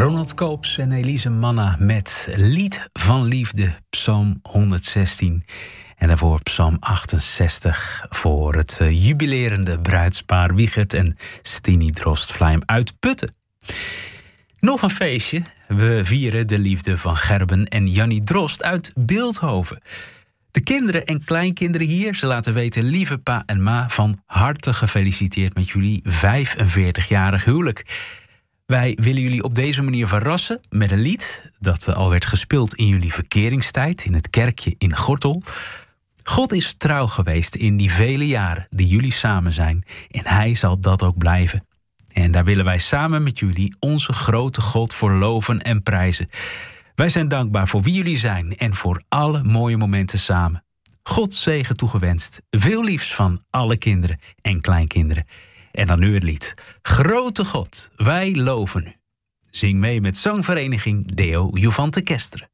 Ronald Koops en Elise Manna met Lied van Liefde, Psalm 116. En daarvoor Psalm 68 voor het jubilerende bruidspaar Wiegert en Stini Drost-Vlijm uit Putten. Nog een feestje. We vieren de liefde van Gerben en Jannie Drost uit Bilthoven. De kinderen en kleinkinderen hier, ze laten weten: lieve pa en ma, van harte gefeliciteerd met jullie 45-jarig huwelijk. Wij willen jullie op deze manier verrassen met een lied dat al werd gespeeld in jullie verkeringstijd in het kerkje in Gortel. God is trouw geweest in die vele jaren die jullie samen zijn en hij zal dat ook blijven. En daar willen wij samen met jullie onze grote God voor loven en prijzen. Wij zijn dankbaar voor wie jullie zijn en voor alle mooie momenten samen. God zegen toegewenst. Veel liefs van alle kinderen en kleinkinderen. En dan nu het lied. Grote God, wij loven u. Zing mee met zangvereniging Deo Juvante Kestre.